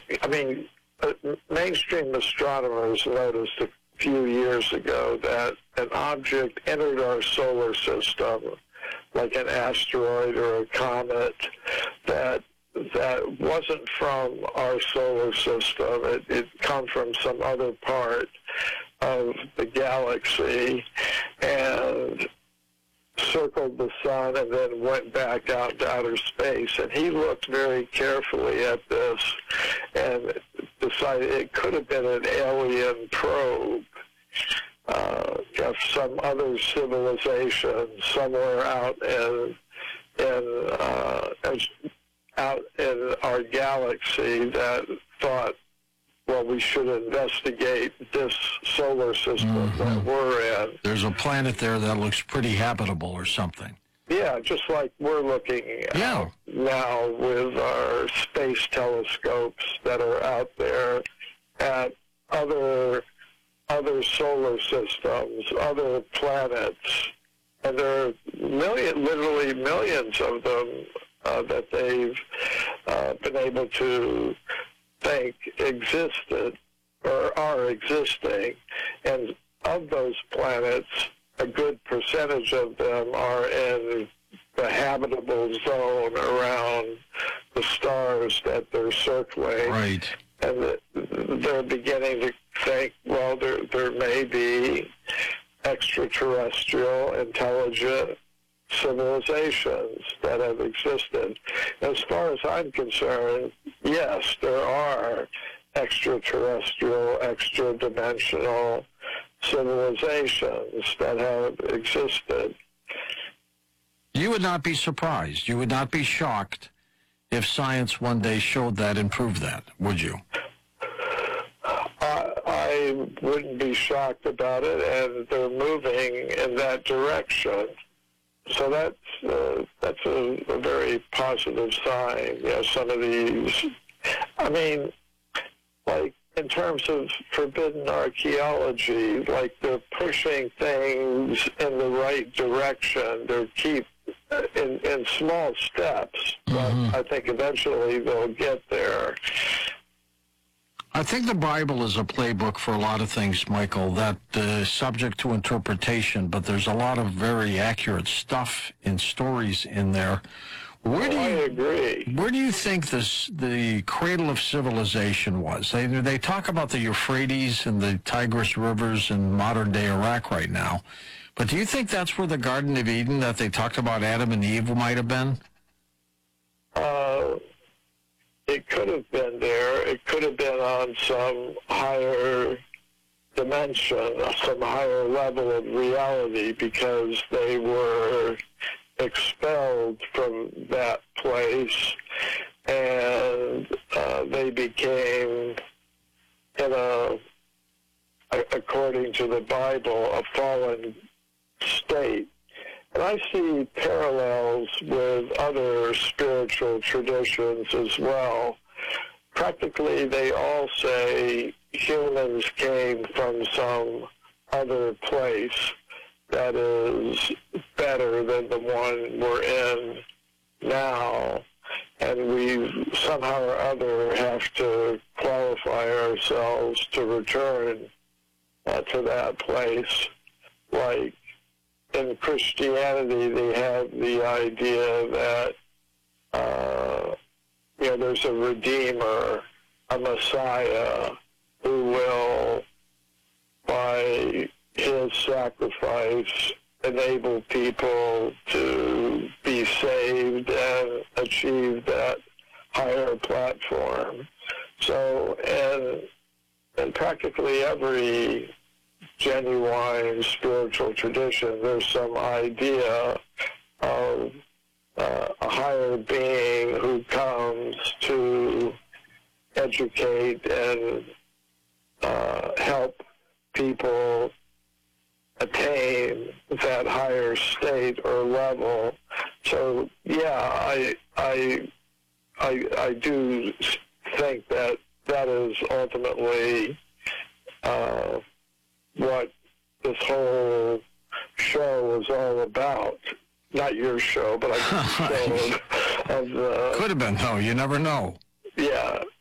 I mean, mainstream astronomers noticed a few years ago that an object entered our solar system, like an asteroid or a comet, that wasn't from our solar system. It come from some other part of the galaxy and circled the sun and then went back out to outer space. And he looked very carefully at this and decided it could have been an alien probe of some other civilization somewhere out in our galaxy that thought, well, we should investigate this solar system that we're in. There's a planet there that looks pretty habitable or something. Yeah, just like we're looking at now with our space telescopes that are out there at other solar systems, other planets, and there are literally millions of them that they've been able to think existed or are existing. And of those planets, a good percentage of them are in the habitable zone around the stars that they're circling. Right. And they're beginning to think, well, there may be extraterrestrial intelligent civilizations that have existed. As far as I'm concerned, yes, there are extraterrestrial, extra-dimensional civilizations that have existed. You would not be surprised. You would not be shocked if science one day showed that and proved that, would you? I wouldn't be shocked about it, and they're moving in that direction. So that's a very positive sign. You know, some of these, I mean, like in terms of forbidden archaeology, like they're pushing things in the right direction. They're in small steps, but I think eventually they'll get there. I think the Bible is a playbook for a lot of things, Michael, that subject to interpretation, but there's a lot of very accurate stuff in stories in there. I agree. Where do you think the cradle of civilization was? They talk about the Euphrates and the Tigris rivers in modern-day Iraq right now, but do you think that's where the Garden of Eden that they talked about Adam and Eve might have been? It could have been there. It could have been on some higher dimension, some higher level of reality, because they were expelled from that place, and they became, according to the Bible, a fallen state. And I see parallels with other spiritual traditions as well. Practically, they all say humans came from some other place that is better than the one we're in now. And we somehow or other have to qualify ourselves to return to that place. Like, in Christianity, they have the idea that, there's a Redeemer, a Messiah, who will, by his sacrifice, enable people to be saved and achieve that higher platform. So, in practically every genuine spiritual tradition, there's some idea of a higher being who comes to educate and help people attain that higher state or level. So yeah, I do think that is ultimately what this whole show is all about. Not your show, but I show of could have been, though. You never know. Yeah,